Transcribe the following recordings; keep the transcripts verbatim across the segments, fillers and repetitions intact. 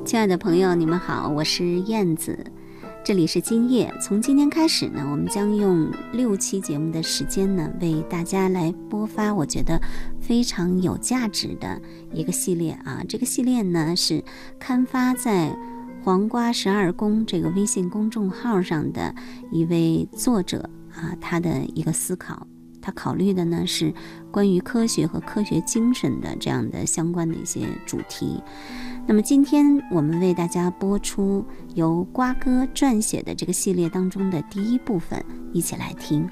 亲爱的朋友，你们好，我是燕子，这里是今夜。从今天开始呢，我们将用六期节目的时间呢，为大家来播发我觉得非常有价值的一个系列啊。这个系列呢是刊发在黄瓜十二宫这个微信公众号上的一位作者啊，他的一个思考。他考虑的呢是关于科学和科学精神的这样的相关的一些主题。那么今天我们为大家播出由瓜哥撰写的这个系列当中的第一部分，一起来听。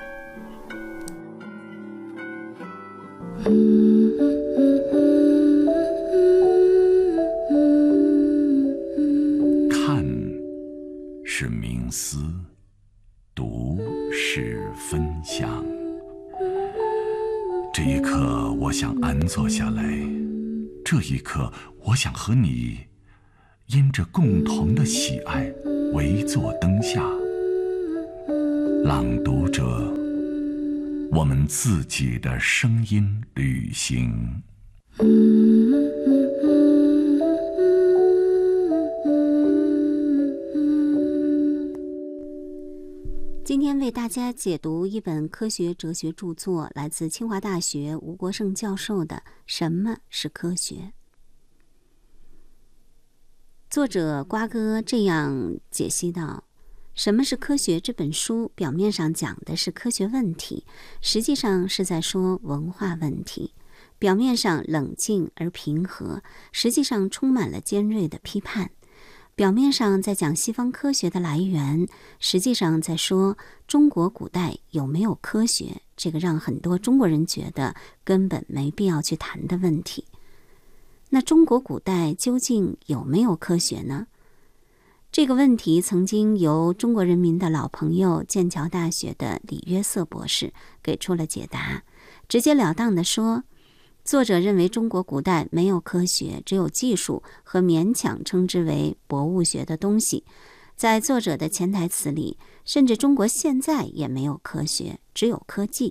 看是冥思，读是分享。这一刻我想安坐下来，这一刻我想和你因着共同的喜爱围坐灯下，朗读着我们自己的声音旅行。 今天为大家解读一本科学哲学著作，来自清华大学吴国胜教授的《什么是科学》。作者瓜哥这样解析道：什么是科学这本书表面上讲的是科学问题，实际上是在说文化问题。表面上冷静而平和，实际上充满了尖锐的批判。表面上在讲西方科学的来源，实际上在说中国古代有没有科学，这个让很多中国人觉得根本没必要去谈的问题。那中国古代究竟有没有科学呢？这个问题曾经由中国人民的老朋友剑桥大学的李约瑟博士给出了解答，直截了当地说，作者认为中国古代没有科学，只有技术和勉强称之为博物学的东西。在作者的潜台词里，甚至中国现在也没有科学，只有科技。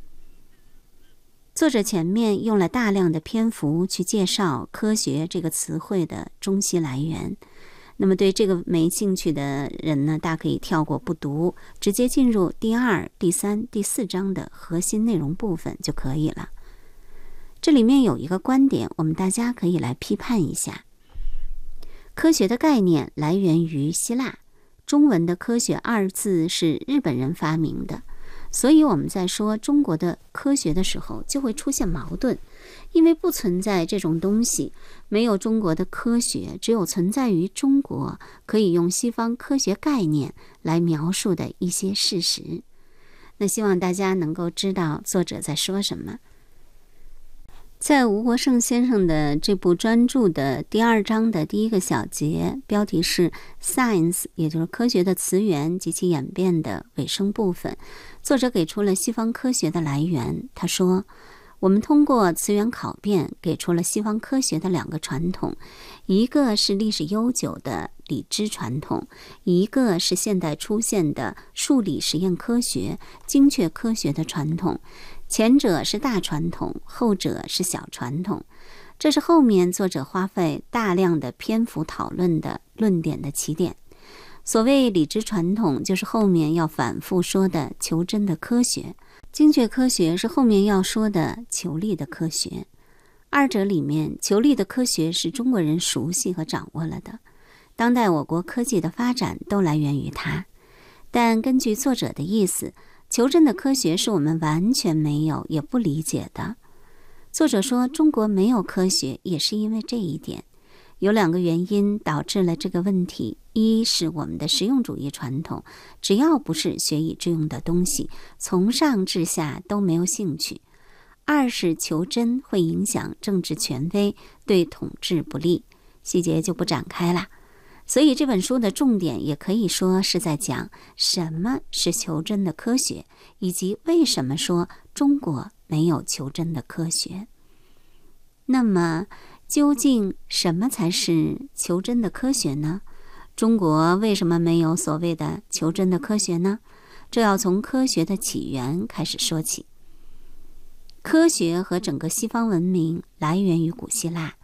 作者前面用了大量的篇幅去介绍科学这个词汇的中西来源。那么对这个没兴趣的人呢，大可以跳过不读，直接进入第二、第三、第四章的核心内容部分就可以了。这里面有一个观点，我们大家可以来批判一下。科学的概念来源于希腊，中文的科学二字是日本人发明的，所以我们在说中国的科学的时候就会出现矛盾，因为不存在这种东西，没有中国的科学，只有存在于中国可以用西方科学概念来描述的一些事实。那希望大家能够知道作者在说什么。在吴国胜先生的这部专著的第二章的第一个小节，标题是 Science， 也就是科学的词源及其演变的尾声部分，作者给出了西方科学的来源。他说，我们通过词源考辨给出了西方科学的两个传统，一个是历史悠久的理知传统，一个是现代出现的数理实验科学、精确科学的传统。前者是大传统，后者是小传统。这是后面作者花费大量的篇幅讨论的论点的起点。所谓理知传统，就是后面要反复说的求真的科学；精确科学是后面要说的求力的科学。二者里面，求力的科学是中国人熟悉和掌握了的，当代我国科技的发展都来源于它。但根据作者的意思，求真的科学是我们完全没有也不理解的。作者说中国没有科学也是因为这一点。有两个原因导致了这个问题，一是我们的实用主义传统，只要不是学以致用的东西，从上至下都没有兴趣；二是求真会影响政治权威，对统治不利，细节就不展开了。所以这本书的重点也可以说是在讲什么是求真的科学，以及为什么说中国没有求真的科学。那么究竟什么才是求真的科学呢？中国为什么没有所谓的求真的科学呢？这要从科学的起源开始说起。科学和整个西方文明来源于古希腊，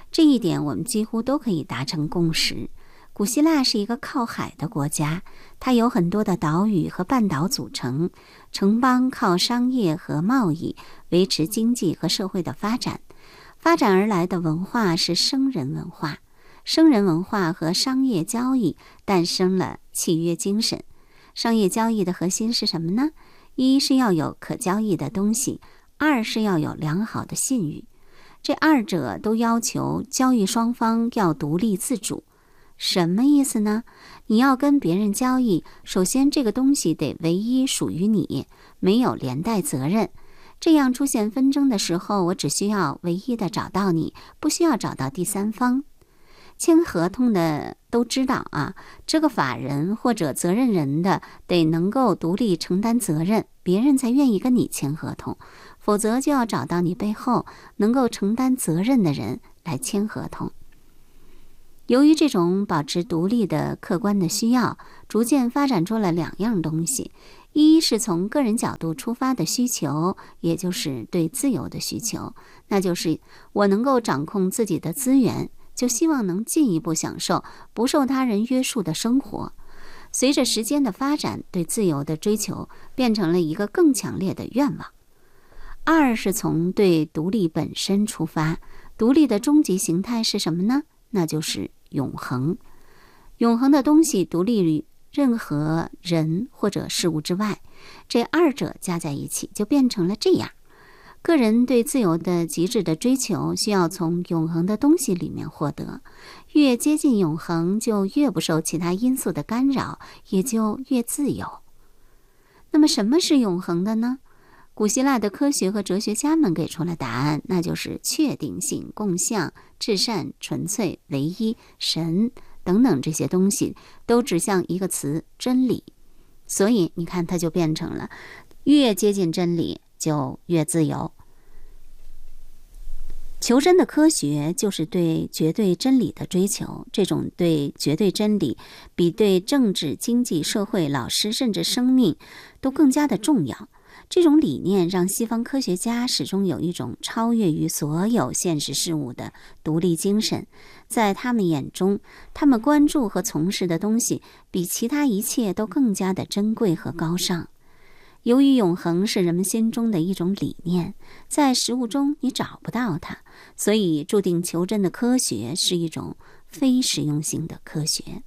这一点我们几乎都可以达成共识。古希腊是一个靠海的国家，它有很多的岛屿和半岛组成，城邦靠商业和贸易维持经济和社会的发展。发展而来的文化是商人文化，商人文化和商业交易诞生了契约精神。商业交易的核心是什么呢？一是要有可交易的东西，二是要有良好的信誉。这二者都要求交易双方要独立自主。什么意思呢？你要跟别人交易，首先这个东西得唯一属于你，没有连带责任。这样出现纷争的时候，我只需要唯一的找到你，不需要找到第三方。签合同的都知道啊，这个法人或者责任人的得能够独立承担责任，别人才愿意跟你签合同，否则就要找到你背后能够承担责任的人来签合同。由于这种保持独立的客观的需要，逐渐发展出了两样东西。一是从个人角度出发的需求，也就是对自由的需求，那就是我能够掌控自己的资源，就希望能进一步享受不受他人约束的生活。随着时间的发展，对自由的追求变成了一个更强烈的愿望。二是从对独立本身出发，独立的终极形态是什么呢？那就是永恒。永恒的东西独立于任何人或者事物之外，这二者加在一起就变成了这样。个人对自由的极致的追求需要从永恒的东西里面获得，越接近永恒就越不受其他因素的干扰，也就越自由。那么什么是永恒的呢？古希腊的科学和哲学家们给出了答案，那就是确定性、共相、至善、纯粹、唯一、神等等，这些东西都指向一个词：真理。所以你看，它就变成了越接近真理就越自由。求真的科学就是对绝对真理的追求，这种对绝对真理比对政治、经济、社会、老师甚至生命都更加的重要。这种理念让西方科学家始终有一种超越于所有现实事物的独立精神，在他们眼中，他们关注和从事的东西比其他一切都更加的珍贵和高尚。由于永恒是人们心中的一种理念，在实物中你找不到它，所以注定求真的科学是一种非实用性的科学。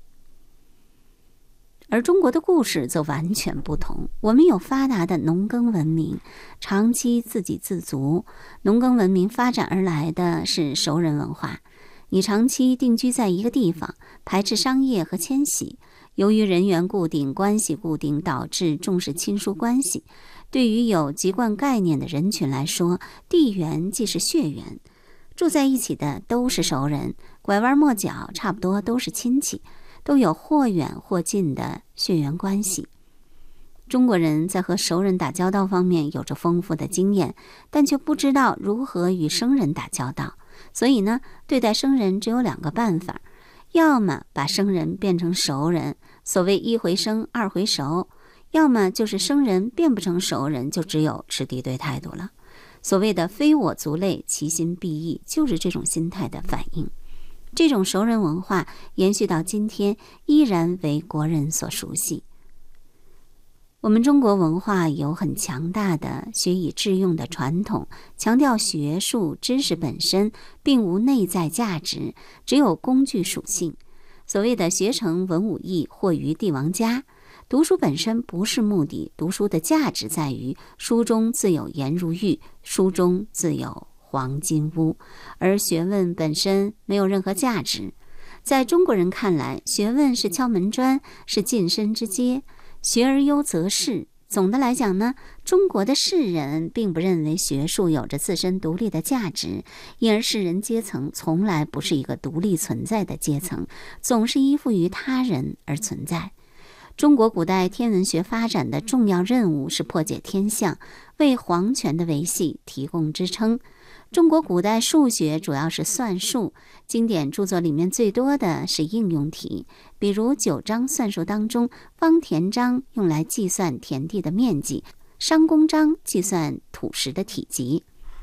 而中国的故事则完全不同，我们有发达的农耕文明，长期自给自足。农耕文明发展而来的是熟人文化，你长期定居在一个地方，排斥商业和迁徙，由于人员固定、关系固定，导致重视亲疏关系。对于有籍贯概念的人群来说，地缘即是血缘，住在一起的都是熟人，拐弯抹角差不多都是亲戚，都有或远或近的血缘关系。中国人在和熟人打交道方面有着丰富的经验，但却不知道如何与生人打交道。所以呢，对待生人只有两个办法，要么把生人变成熟人，所谓一回生二回熟，要么就是生人变不成熟人，就只有持敌对态度了。所谓的非我族类，其心必异，就是这种心态的反应。这种熟人文化延续到今天，依然为国人所熟悉。我们中国文化有很强大的学以致用的传统，强调学术知识本身并无内在价值，只有工具属性。所谓的学成文武艺，或于帝王家。读书本身不是目的，读书的价值在于书中自有颜如玉，书中自有黄金屋，而学问本身没有任何价值。在中国人看来，学问是敲门砖，是晋升之阶，学而优则仕。总的来讲呢，中国的士人并不认为学术有着自身独立的价值，因而士人阶层从来不是一个独立存在的阶层，总是依附于他人而存在。中国古代天文学发展的重要任务是破解天象，为皇权的维系提供支撑。中国古代数学主要是算术，经典著作里面最多的是应用题，比如九章算术当中，方田章用来计算田地的面积，商公章计算土石的体积。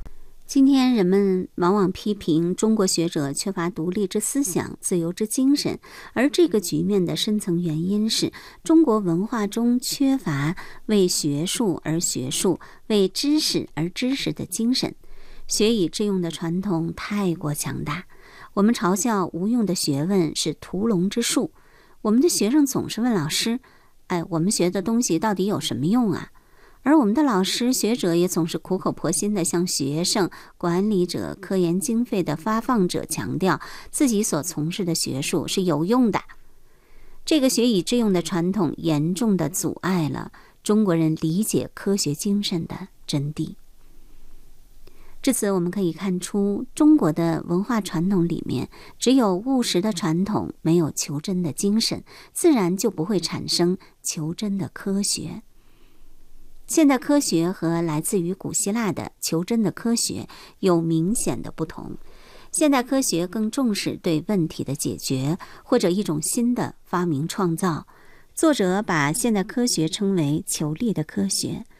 今天人们往往批评中国学者缺乏独立之思想、自由之精神，而这个局面的深层原因是中国文化中缺乏为学术而学术、为知识而知识的精神。学以致用的传统太过强大，我们嘲笑无用的学问是屠龙之术。我们的学生总是问老师，哎，我们学的东西到底有什么用啊？而我们的老师学者也总是苦口婆心地向学生、管理者、科研经费的发放者强调自己所从事的学术是有用的。这个学以致用的传统严重地阻碍了中国人理解科学精神的真谛。至此我们可以看出，中国的文化传统里面只有务实的传统，没有求真的精神，自然就不会产生求真的科学。现代科学和来自于古希腊的求真的科学有明显的不同。现代科学更重视对问题的解决，或者一种新的发明创造。作者把现代科学称为求利的科学。